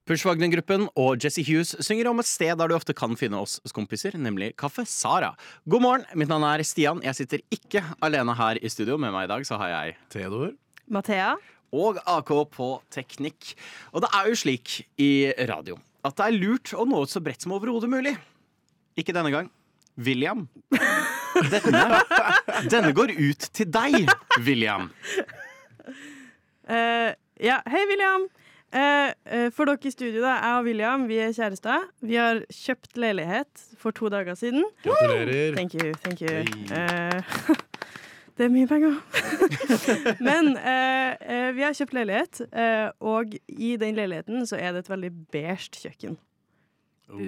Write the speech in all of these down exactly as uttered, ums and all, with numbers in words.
Push Wagner-gruppen og Jesse Hughes synger om et sted der du ofte kan finne oss kompiser, nemlig Kaffe Sara. God morgen, mitt navn er Stian. Jeg sitter ikke alene her i studio. Med meg i dag så har jeg Theodor, Mathea og A K på teknikk. Og det er jo slik i radio at det er lurt å nå ut så bredt som overhodet mulig. Ikke denne gang. William. Denne, denne går ut til deg, William. uh, Ja, hei William. Uh, uh, for dere i studio da, jeg og William, vi er kjærester. Vi har kjøpt leilighet for to dager siden. gratulerer. Thank you, thank you. Uh, det er mye penger. Men uh, uh, vi har kjøpt leilighet, uh, og i den leiligheten så er det et veldig beige kjøkken. Uh,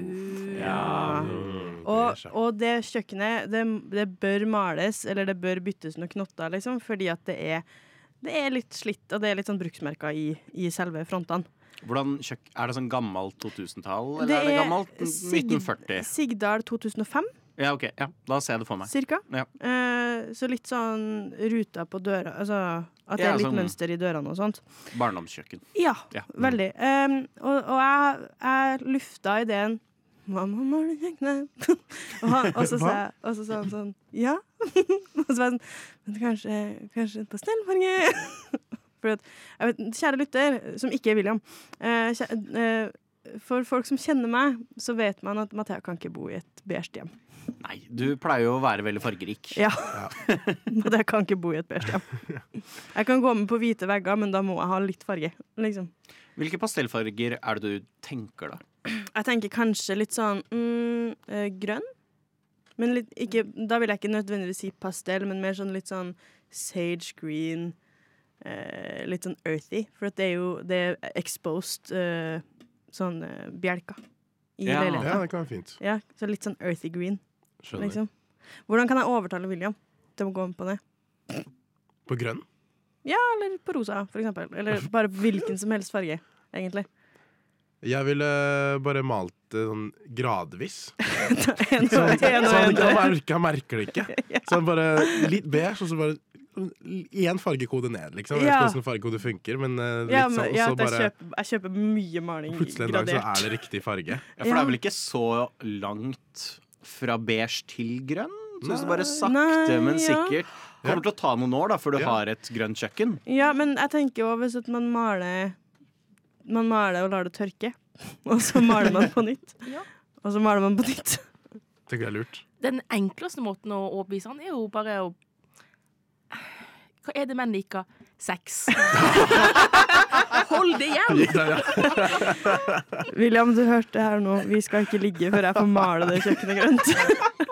Ja. Og, og det kjøkkenet, det, det bør males, eller det bør byttes noen knotter, liksom, fordi at det er Det er litt slitt, og det er litt sånn bruksmerker i, i selve frontene. Hvordan kjøk Er det sånn gammelt to-tusen-tall, eller Det er det er gammelt Sig- nitten førti? Sigdal to tusen og fem, Ja, ok, ja, da ser jeg det for meg. cirka. Ja. Eh, så litt sånn ruter på døra, altså at det Ja, er litt sånn- mønster i dørene og sånt. Barndomskjøkken. Ja, Ja. veldig. Um, og og jeg, jeg lufta ideen Mamma maler kjøkkenet. og, han- og så sa jeg Og så sa han sånn Ja. og så var jeg sånn Men kanskje, kanskje en pastellfarge? For at, jeg vet, kjære lytter, som ikke er William, eh, kjæ, eh, for folk som kjenner meg, så vet man at Mathea kan ikke bo i et beige hjem. Nei, du pleier jo å være veldig fargerik. Ja. Mathea kan ikke bo i et beige hjem. Jeg kan gå med på hvite vegger, men da må jeg ha litt farge, liksom. Hvilke pastellfarger er det du tenker da? Jeg tenker kanskje litt sånn mm, eh, grønn. Men litt, ikke, da vil jeg ikke nødvendigvis si pastell, men mer sånn litt sånn sage green. Eh, litt sånn earthy. For at det er jo det er exposed eh, sånn eh, bjelker i Ja. Ja, leiligheten. det kan være fint. Ja, så litt sånn earthy green. Skjønner. Liksom. Hvordan kan jeg overtale William til å gå med på det? På grønn? Ja, eller på rosa, for eksempel. Eller bare hvilken som helst farge, egentlig. Jeg ville bare malt det sånn gradvis. En Så, og så en og han en. ikke merker, han merker det ikke. Så han bare litt beige, og så bare én fargekode ned, liksom. Jeg vet Ja. ikke hvordan fargekode funker, men eh, litt Ja, sånn, men, og ja, så at jeg, bare kjøper, jeg kjøper mye maling plutselig en dag så gradert. er det riktig farge. Ja, for det Ja. er vel ikke så langt fra beige til grønn? Så hvis du bare Nei. sakte, Nei, men ja. sikkert kommer til å ta noen år da, før du Ja. har et grønt kjøkken. Ja, men jeg tenker jo hvis at man maler Man maler og lar det tørke, og så maler man på nytt. Ja. Og så maler man på nytt. Tenker jeg er lurt. Den enkleste måten å overbevise han er jo bare å Hva er det menn liker? Sex. Hold det igjen! Gikk der, ja. William, du hørte her nå. Vi skal ikke ligge før jeg får male det kjøkkenet grønt.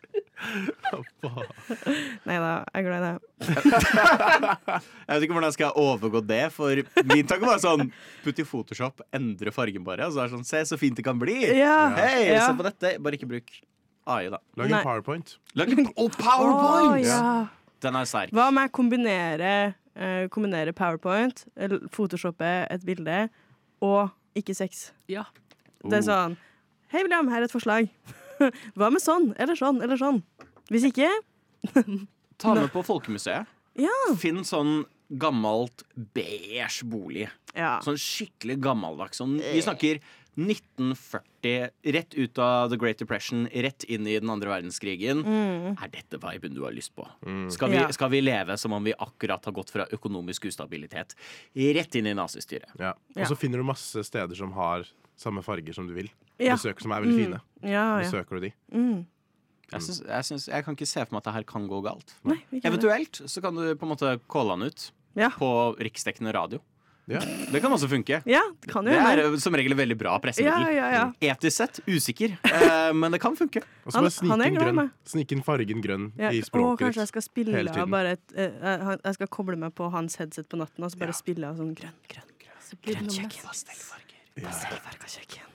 Nei da, jeg er glad i det. Jeg vet ikke hvordan jeg skal overgå det, for min tanke var sånn putt i Photoshop, endre fargen bare. Og så er det sånn, se så fint det kan bli. Ja. Hei, Ja. se på dette. Bare ikke bruk A I da. Lag Nei. en powerpoint. Lag en oh, PowerPoint! Å, ja. Den er sterk. Hva om jeg kombinerer, eh, kombinerer PowerPoint, eller Photoshopper et bilde, og ikke sex? Ja. Det er sånn Hei, William, her er et forslag. Hva med sånn, eller sånn, eller sånn? Hvis ikke Ta med på Folkemuseet. Ja. Finn sånn gammelt beige bolig. Ja. Sånn skikkelig gammeldags. Sånn, vi snakker nitten førti, rett ut av The Great Depression, rett inn i den andre verdenskrigen. Er dette viben du har lyst på? Skal vi, Ja. skal vi leve som om vi akkurat har gått fra økonomisk ustabilitet rett inn i nazistyret? Ja. Og Ja. så finner du masse steder som har samme farger som du vil. Ja. Besøk som er veldig fine. Ja, ja. Besøker du de? Mm. Jeg, synes, jeg, synes, jeg kan ikke se for meg at det her kan gå galt. Nei, ikke det. Eventuelt så kan du på en måte calle han ut Ja. på riksdekkende radio. Ja. Det kan også funke. Ja, det kan jo Det hende. er som regel et veldig bra Ja, pressemiddel. ja, ja. Etisk sett usikker, eh, men det kan funke. Og så Han- bare snike han er inn glad i grønn. meg. Snike inn fargen grønn Ja. i Å, språket kanskje jeg ditt. skal spille hele av tiden. bare et eh, jeg, jeg skal koble meg på hans headset på natten og så bare Ja. spille av sånn grønn, grønn, grønn, Så blir det grønn noe kjøkken. Pastellfarger. Pastellfarga kjøkken.